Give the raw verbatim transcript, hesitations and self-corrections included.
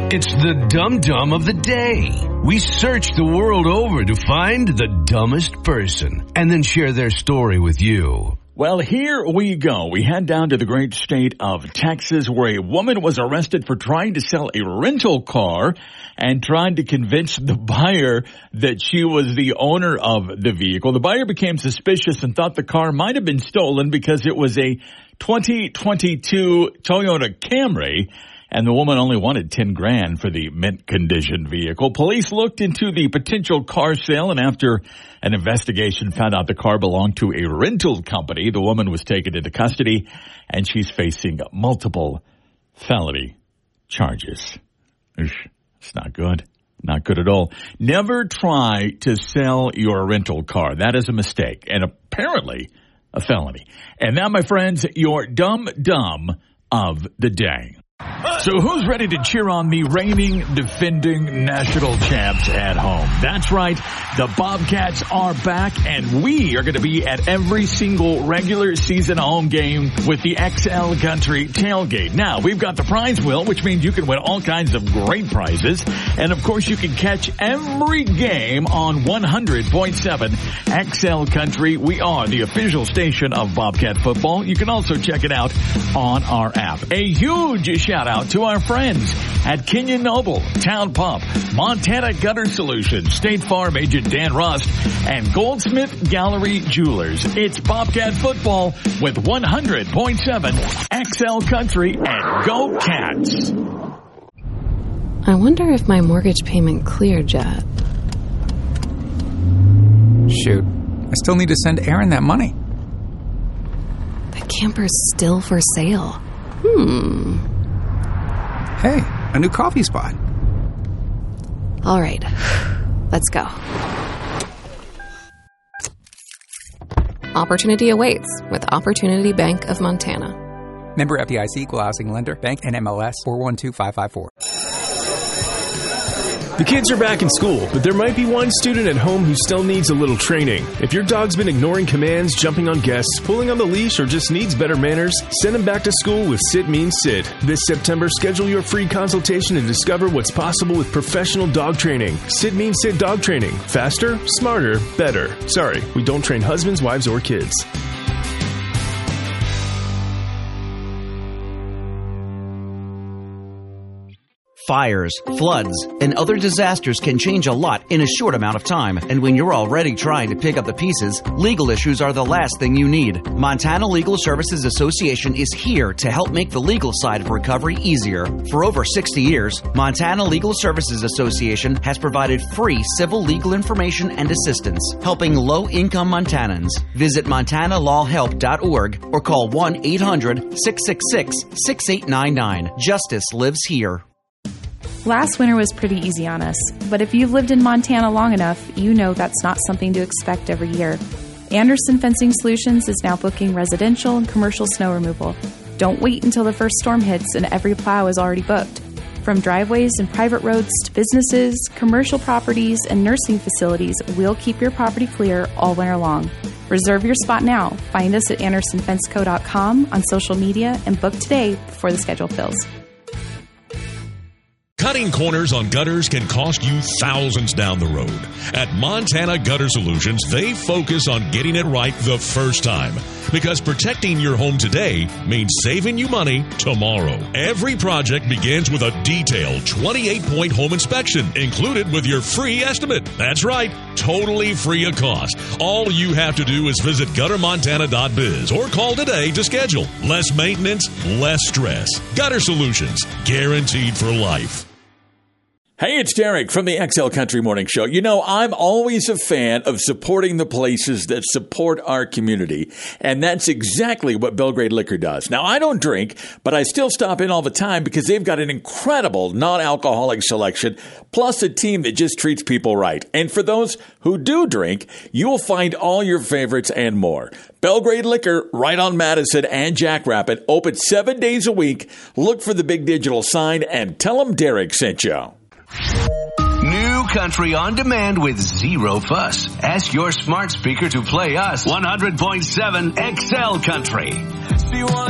It's the Dum Dum of the Day. We search the world over to find the dumbest person and then share their story with you. Well, here we go. We head down to the great state of Texas, where a woman was arrested for trying to sell a rental car and trying to convince the buyer that she was the owner of the vehicle. The buyer became suspicious and thought the car might have been stolen because it was a twenty twenty-two Toyota Camry, and the woman only wanted ten grand for the mint condition vehicle. Police looked into the potential car sale, and after an investigation found out the car belonged to a rental company. The woman was taken into custody, and she's facing multiple felony charges. It's not good. Not good at all. Never try to sell your rental car. That is a mistake, and apparently a felony. And now, my friends, your dumb dumb of the day. So who's ready to cheer on the reigning, defending national champs at home? That's right. The Bobcats are back, and we are going to be at every single regular season home game with the X L Country Tailgate. Now, we've got the prize wheel, which means you can win all kinds of great prizes. And, of course, you can catch every game on one hundred point seven X L Country. We are the official station of Bobcat football. You can also check it out on our app. A huge shout out to our friends at Kenyon Noble, Town Pump, Montana Gutter Solutions, State Farm agent Dan Rust, and Goldsmith Gallery Jewelers. It's Bobcat football with one hundred point seven X L Country, and go Cats. I wonder if my mortgage payment cleared yet. Shoot, I still need to send Aaron that money. The camper's still for sale. Hmm. Hey, a new coffee spot. All right, let's go. Opportunity awaits with Opportunity Bank of Montana. Member F D I C, Equal Housing Lender, Bank N M L S four one two five five four. The kids are back in school, but there might be one student at home who still needs a little training. If your dog's been ignoring commands, jumping on guests, pulling on the leash, or just needs better manners, send him back to school with Sit Means Sit. This September, schedule your free consultation and discover what's possible with professional dog training. Sit Means Sit dog training. Faster, smarter, better. Sorry, we don't train husbands, wives, or kids. Fires, floods, and other disasters can change a lot in a short amount of time. And when you're already trying to pick up the pieces, legal issues are the last thing you need. Montana Legal Services Association is here to help make the legal side of recovery easier. For over sixty years, Montana Legal Services Association has provided free civil legal information and assistance, helping low-income Montanans. Visit montana law help dot org or call one eight hundred six six six six eight nine nine. Justice lives here. Last winter was pretty easy on us, but if you've lived in Montana long enough, you know that's not something to expect every year. Anderson Fencing Solutions is now booking residential and commercial snow removal. Don't wait until the first storm hits and every plow is already booked. From driveways and private roads to businesses, commercial properties, and nursing facilities, we'll keep your property clear all winter long. Reserve your spot now. Find us at anderson fence co dot com on social media and book today before the schedule fills. Cutting corners on gutters can cost you thousands down the road. At Montana Gutter Solutions, they focus on getting it right the first time. Because protecting your home today means saving you money tomorrow. Every project begins with a detailed twenty-eight point home inspection included with your free estimate. That's right, totally free of cost. All you have to do is visit gutter montana dot biz or call today to schedule. Less maintenance, less stress. Gutter Solutions, guaranteed for life. Hey, it's Derek from the X L Country Morning Show. You know, I'm always a fan of supporting the places that support our community, and that's exactly what Belgrade Liquor does. Now, I don't drink, but I still stop in all the time because they've got an incredible non-alcoholic selection, plus a team that just treats people right. And for those who do drink, you'll find all your favorites and more. Belgrade Liquor, right on Madison and Jackrabbit, open seven days a week. Look for the big digital sign and tell them Derek sent you. New country on demand with zero fuss. Ask your smart speaker to play us one hundred point seven X L Country.